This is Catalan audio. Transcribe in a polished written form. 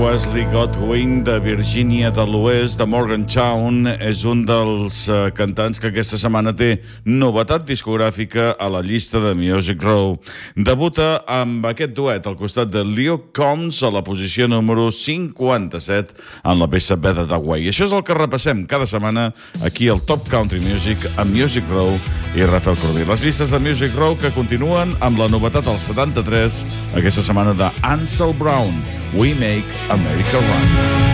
Wesley Godwin, de Virgínia de l'Oest, de Morgantown. És un dels cantants que aquesta setmana té novetat discogràfica a la llista de Music Row. Debuta amb aquest duet al costat de Leo Combs a la posició número 57 en la peça Better That Way. Això és el que repassem cada setmana aquí al Top Country Music amb Music Row i Rafael Corbí. Les llistes de Music Row que continuen amb la novetat al 73 aquesta setmana de Ansel Brown, We Make America Run.